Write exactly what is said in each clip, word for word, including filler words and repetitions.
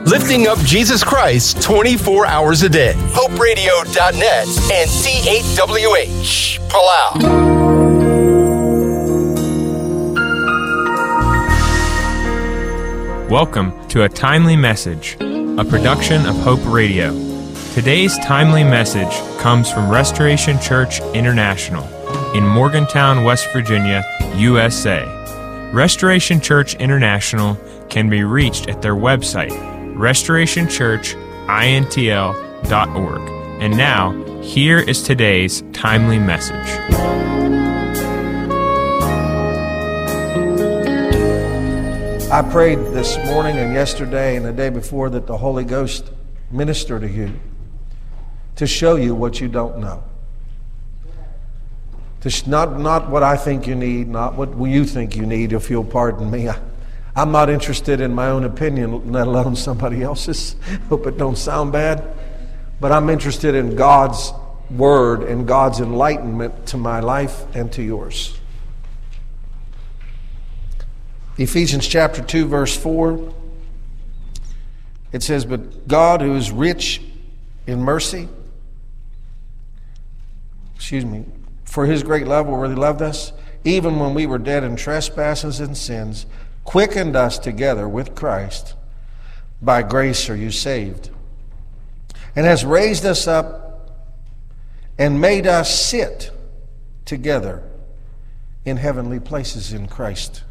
lifting up Jesus Christ twenty-four hours a day. hope radio dot net and C eight W H, Palau. Welcome to A Timely Message, a production of Hope Radio. Today's timely message comes from Restoration Church International in Morgantown, West Virginia, U S A. Restoration Church International can be reached at their website, restoration church intl dot org. And now, here is today's timely message. I prayed this morning and yesterday and the day before that the Holy Ghost minister to you to show you what you don't know. To sh- not, not what I think you need, not what you think you need, if you'll pardon me. I, I'm not interested in my own opinion, let alone somebody else's. Hope it don't sound bad. But I'm interested in God's Word and God's enlightenment to my life and to yours. Ephesians chapter two, verse four, it says, "But God, who is rich in mercy," excuse me, "for his great love wherewith he loved us, even when we were dead in trespasses and sins, quickened us together with Christ. By grace are you saved. And has raised us up and made us sit together in heavenly places in Christ."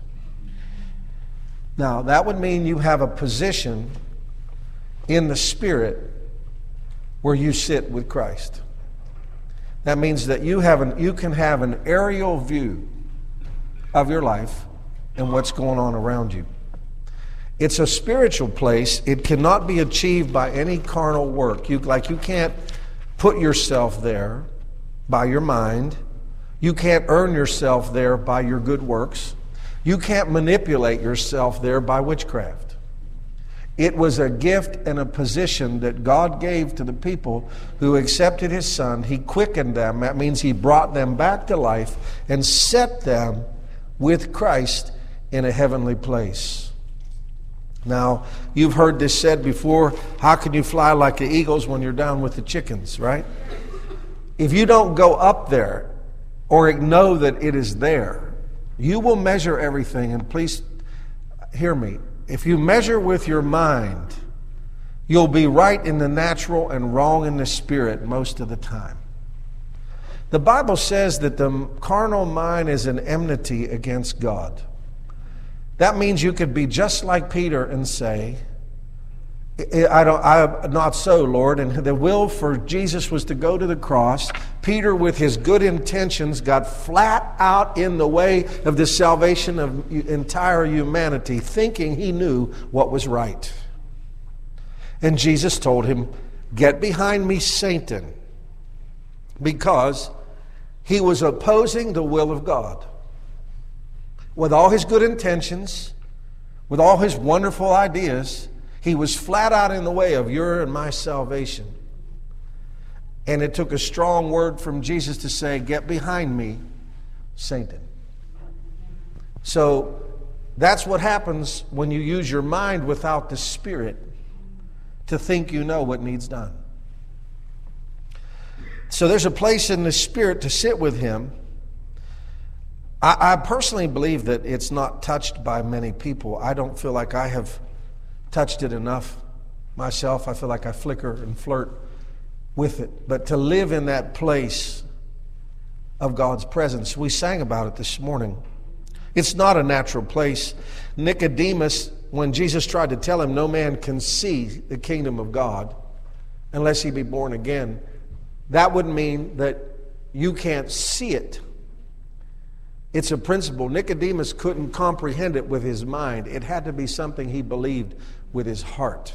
Now, that would mean you have a position in the Spirit where you sit with Christ. That means that you have an, you can have an aerial view of your life and what's going on around you. It's a spiritual place. It cannot be achieved by any carnal work. You, like you can't put yourself there by your mind. You can't earn yourself there by your good works. You can't manipulate yourself there by witchcraft. It was a gift and a position that God gave to the people who accepted His Son. He quickened them. That means He brought them back to life and set them with Christ in a heavenly place. Now, you've heard this said before, how can you fly like the eagles when you're down with the chickens, right? If you don't go up there or know that it is there, you will measure everything, and please hear me. If you measure with your mind, you'll be right in the natural and wrong in the spirit most of the time. The Bible says that the carnal mind is an enmity against God. That means you could be just like Peter and say, I don't, I, not so, Lord. And the will for Jesus was to go to the cross. Peter, with his good intentions, got flat out in the way of the salvation of entire humanity, thinking he knew what was right. And Jesus told him, "Get behind me, Satan," because he was opposing the will of God. With all his good intentions, with all his wonderful ideas, he was flat out in the way of your and my salvation. And it took a strong word from Jesus to say, "Get behind me, Satan." So that's what happens when you use your mind without the Spirit to think you know what needs done. So there's a place in the Spirit to sit with Him. I, I personally believe that it's not touched by many people. I don't feel like I have touched it enough myself. I feel like I flicker and flirt with it. But to live in that place of God's presence, we sang about it this morning. It's not a natural place. Nicodemus, when Jesus tried to tell him no man can see the kingdom of God unless he be born again, that would mean that you can't see it. It's a principle. Nicodemus couldn't comprehend it with his mind. It had to be something he believed with his heart.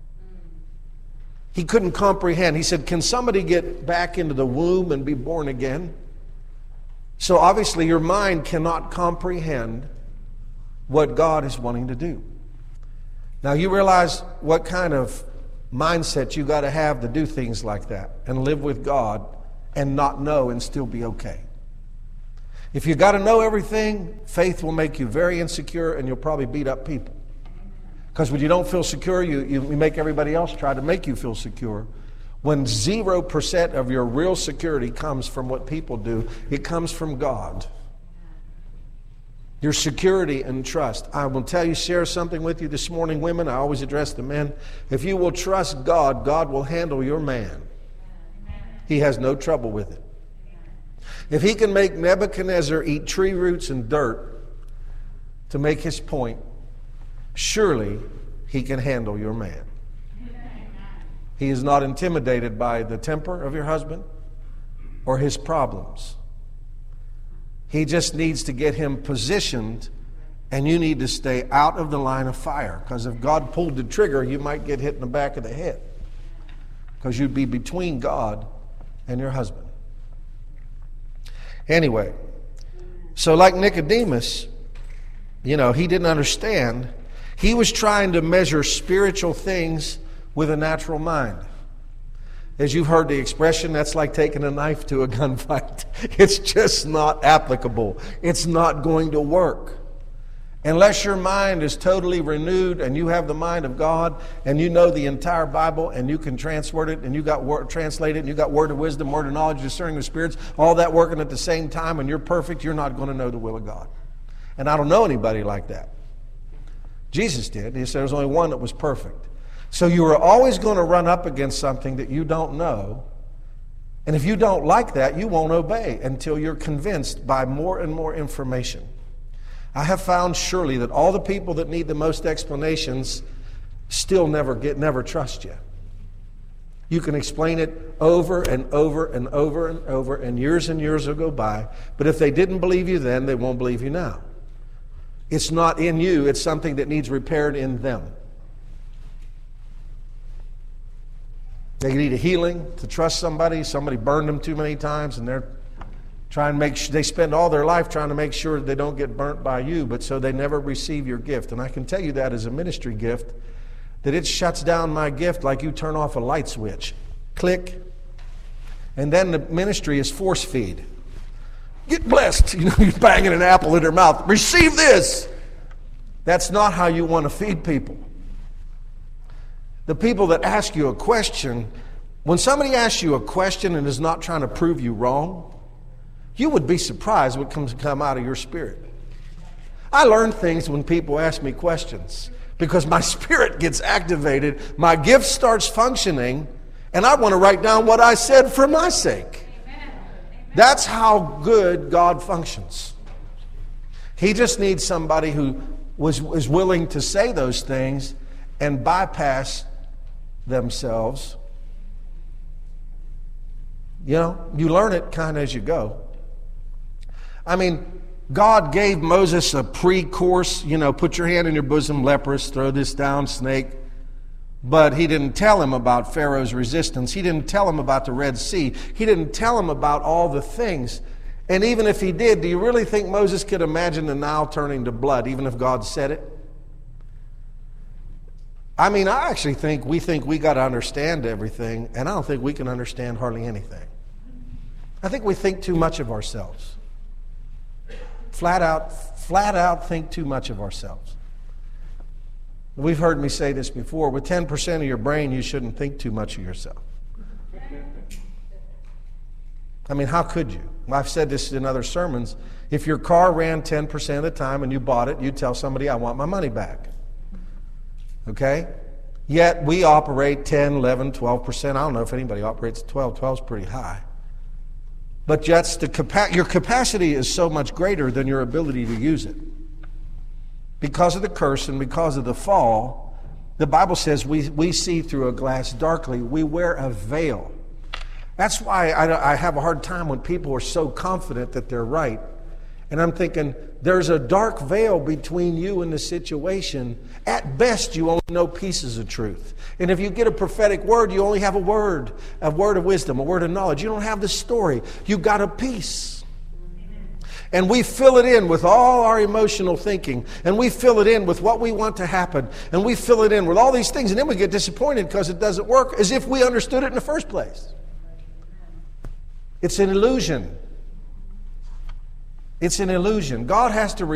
He couldn't comprehend. He said, "Can somebody get back into the womb and be born again?" So obviously your mind cannot comprehend what God is wanting to do. Now you realize what kind of mindset you got to have to do things like that and live with God and not know and still be okay. If you got to know everything, faith will make you very insecure and you'll probably beat up people. Because when you don't feel secure, you, you make everybody else try to make you feel secure. When zero percent of your real security comes from what people do, it comes from God. Your security and trust. I will tell you, share something with you this morning, women. I always address the men. If you will trust God, God will handle your man. He has no trouble with it. If he can make Nebuchadnezzar eat tree roots and dirt to make his point, surely he can handle your man. He is not intimidated by the temper of your husband or his problems. He just needs to get him positioned, and you need to stay out of the line of fire. Because if God pulled the trigger, you might get hit in the back of the head. Because you'd be between God and your husband. Anyway, so like Nicodemus, you know, he didn't understand. He was trying to measure spiritual things with a natural mind. As you've heard the expression, that's like taking a knife to a gunfight. It's just not applicable. It's not going to work. Unless your mind is totally renewed and you have the mind of God and you know the entire Bible and you can translate it and you got word, translate it and you got word of wisdom, word of knowledge, discerning of spirits, all that working at the same time, and you're perfect, you're not going to know the will of God. And I don't know anybody like that. Jesus did. He said there's only one that was perfect. So you are always going to run up against something that you don't know. And if you don't like that, you won't obey until you're convinced by more and more information. I have found surely that all the people that need the most explanations still never get, never trust you. You can explain it over and over and over and over, and years and years will go by. But if they didn't believe you then, they won't believe you now. It's not in you, it's something that needs repaired in them. They need a healing to trust somebody. Somebody burned them too many times, and they're trying to make sure, they spend all their life trying to make sure they don't get burnt by you, but so they never receive your gift. And I can tell you that as a ministry gift, that it shuts down my gift like you turn off a light switch. Click. And then the ministry is force feed. Get blessed. You know, you're banging an apple in their mouth. Receive this. That's not how you want to feed people. The people that ask you a question, when somebody asks you a question and is not trying to prove you wrong, you would be surprised what comes come out of your spirit. I learn things when people ask me questions because my spirit gets activated, my gift starts functioning, and I want to write down what I said for my sake. Amen. That's how good God functions. He just needs somebody who was, was willing to say those things and bypass themselves. You know, you learn it kind of as you go. I mean, God gave Moses a pre-course, you know, put your hand in your bosom, leprous, throw this down, snake. But he didn't tell him about Pharaoh's resistance. He didn't tell him about the Red Sea. He didn't tell him about all the things. And even if he did, do you really think Moses could imagine the Nile turning to blood, even if God said it? I mean, I actually think we think we got to understand everything, and I don't think we can understand hardly anything. I think we think too much of ourselves. Flat out, flat out think too much of ourselves. We've heard me say this before. With ten percent of your brain, you shouldn't think too much of yourself. I mean, how could you? I've said this in other sermons. If your car ran ten percent of the time and you bought it, you'd tell somebody, I want my money back. Okay? Yet we operate ten, eleven, twelve percent. I don't know if anybody operates at twelve. twelve is pretty high. But yet the capa- your capacity is so much greater than your ability to use it. Because of the curse and because of the fall, the Bible says we, we see through a glass darkly. We wear a veil. That's why I, I have a hard time when people are so confident that they're right. And I'm thinking, there's a dark veil between you and the situation. At best, you only know pieces of truth. And if you get a prophetic word, you only have a word, a word of wisdom, a word of knowledge. You don't have the story. You got a piece. And we fill it in with all our emotional thinking. And we fill it in with what we want to happen. And we fill it in with all these things. And then we get disappointed because it doesn't work as if we understood it in the first place. It's an illusion. It's an illusion. God has to